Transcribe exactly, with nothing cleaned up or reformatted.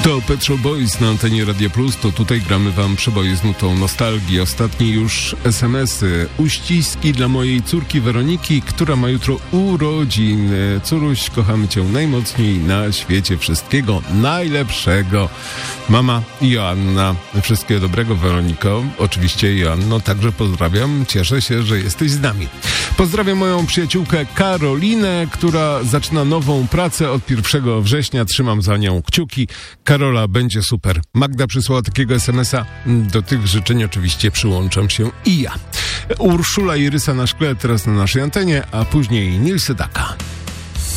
To Pet Shop Boys na antenie Radia Plus, to tutaj gramy wam przeboje z nutą nostalgii. Ostatnie już es em esy. Uściski dla mojej córki Weroniki, która ma jutro urodziny. Córuś, kochamy cię najmocniej na świecie. Wszystkiego najlepszego. Mama Joanna. Wszystkiego dobrego, Weroniko. Oczywiście Joanno, także pozdrawiam. Cieszę się, że jesteś z nami. Pozdrawiam moją przyjaciółkę Karolinę, która zaczyna nową pracę od pierwszego września. Trzymam za nią kciuki. Karola, będzie super. Magda przysłała takiego es emesa. Do tych życzeń oczywiście przyłączam się i ja. Urszula i Rysa na szkle teraz na naszej antenie, a później Nils Sedaka.